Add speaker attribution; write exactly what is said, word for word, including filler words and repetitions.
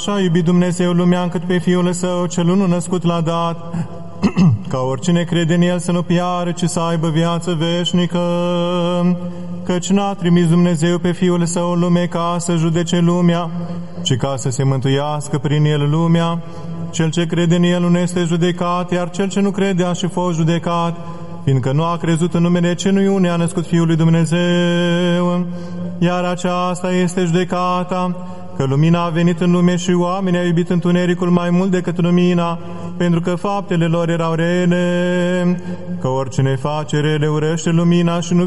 Speaker 1: așa a iubit Dumnezeu lumea încât pe Fiul Său cel unu născut l-a dat, ca oricine crede în El să nu piară, ci să aibă viață veșnică. Căci n-a trimis Dumnezeu pe Fiul Său în lume ca să judece lumea, ci ca să se mântuiască prin El lumea. Cel ce crede în El nu este judecat, iar cel ce nu crede a și fost judecat, fiindcă nu a crezut în numele celui une a născut Fiul lui Dumnezeu. Iar aceasta este judecata, că lumina a venit în lume și oamenii au iubit întunericul mai mult decât lumina, pentru că faptele lor erau rele. Că oricine face rele urăște lumina și nu